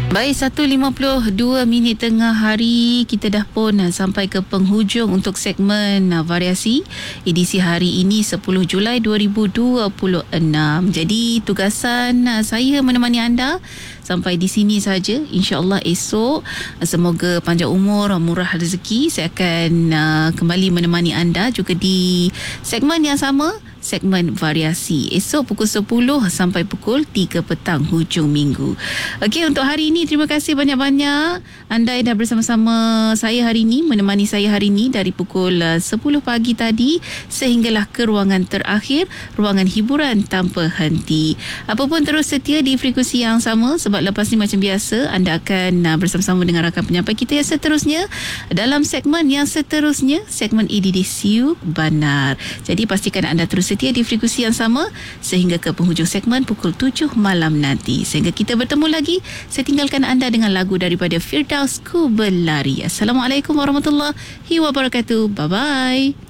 Baik, 1.52 minit tengah hari, kita dah pun sampai ke penghujung untuk segmen variasi edisi hari ini 10 Julai 2026. Jadi tugasan saya menemani anda sampai di sini saja. InsyaAllah esok semoga panjang umur, murah rezeki. Saya akan kembali menemani anda juga di segmen yang sama, segmen variasi esok pukul 10 sampai pukul 3 petang hujung minggu. Okey, untuk hari ini terima kasih banyak-banyak anda yang dah bersama-sama saya hari ini, menemani saya hari ini dari pukul 10 pagi tadi sehinggalah ke ruangan terakhir, ruangan hiburan tanpa henti. Apapun terus setia di frekuensi yang sama, sebab lepas ni macam biasa anda akan bersama-sama dengan rakan penyampai kita yang seterusnya dalam segmen yang seterusnya, segmen EDD Siuk Banar. Jadi pastikan anda terus setia di frekuensi yang sama sehingga ke penghujung segmen pukul 7 malam nanti. Sehingga kita bertemu lagi, saya tinggalkan anda dengan lagu daripada Firdaus Ku Berlari. Assalamualaikum warahmatullahi wabarakatuh. Bye-bye.